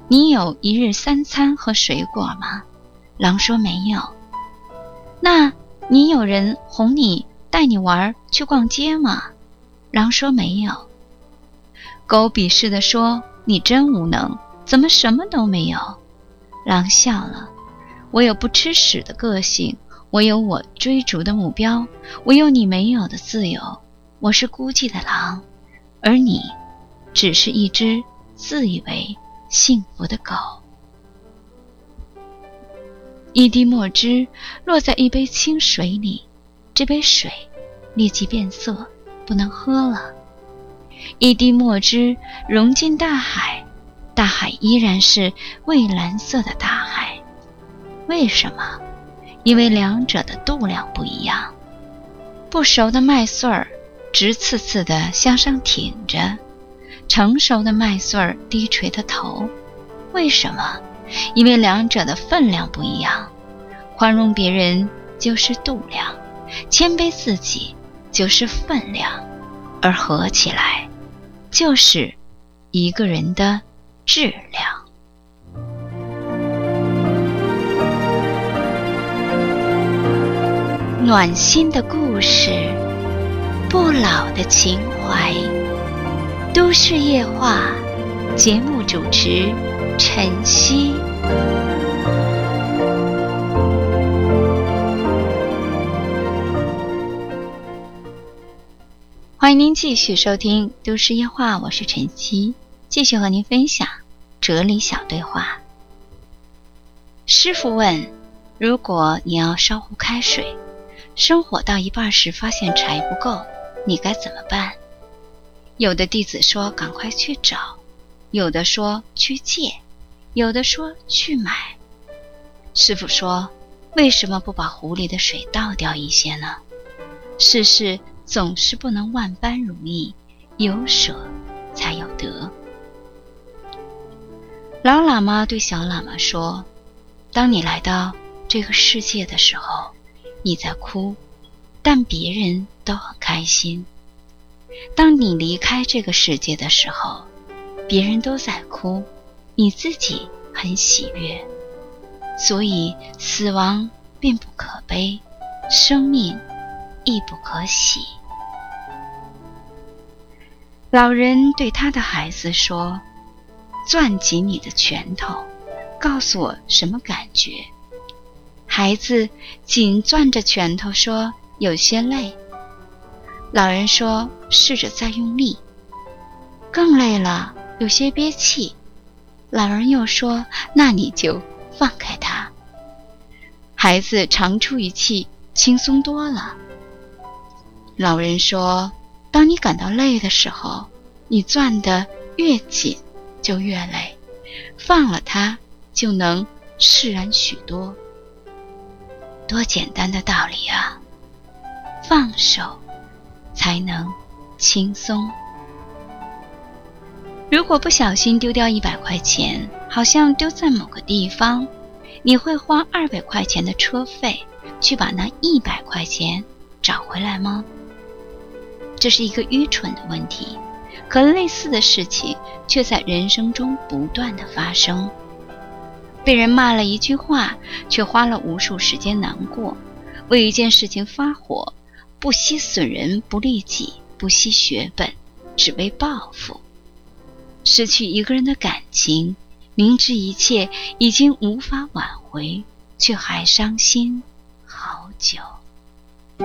你有一日3餐和水果吗？狼说没有。那你有人哄你带你玩去逛街吗？狼说没有。狗鄙视地说，你真无能，怎么什么都没有？狼笑了，我有不吃屎的个性，我有我追逐的目标，我有你没有的自由。我是孤寂的狼，而你只是一只自以为幸福的狗。一滴墨汁落在一杯清水里，这杯水立即变色，不能喝了。一滴墨汁融进大海，大海依然是蔚蓝色的大海。为什么？因为两者的度量不一样。不熟的麦穗儿直刺刺地向上挺着，成熟的麦穗儿低垂的头。为什么？因为两者的分量不一样。宽容别人就是度量，谦卑自己就是分量，而合起来就是一个人的质量。暖心的故事，不老的情怀。都市夜话，节目主持晨曦。欢迎您继续收听都市夜话，我是晨曦，继续和您分享哲理小对话。师傅问，如果你要烧壶开水，生火到一半时发现柴不够，你该怎么办？有的弟子说赶快去找，有的说去借，有的说去买。师傅说，为什么不把壶里的水倒掉一些呢？世事总是不能万般如意，有舍才有得。老喇嘛对小喇嘛说，当你来到这个世界的时候，你在哭，但别人都很开心。当你离开这个世界的时候，别人都在哭，你自己很喜悦。所以死亡并不可悲，生命亦不可喜。老人对他的孩子说，攥紧你的拳头，告诉我什么感觉。孩子紧攥着拳头说，有些累。老人说，试着再用力。更累了，有些憋气。老人又说，那你就放开他。孩子长出一气，轻松多了。老人说，当你感到累的时候，你攥得越紧就越累，放了它就能释然许多。多简单的道理啊！放手才能轻松。如果不小心丢掉100块钱，好像丢在某个地方，你会花200块钱的车费去把那100块钱找回来吗？这是一个愚蠢的问题，可类似的事情却在人生中不断的发生。被人骂了一句话，却花了无数时间难过；为一件事情发火，不惜损人不利己，不惜血本，只为报复。失去一个人的感情，明知一切已经无法挽回，却还伤心好久。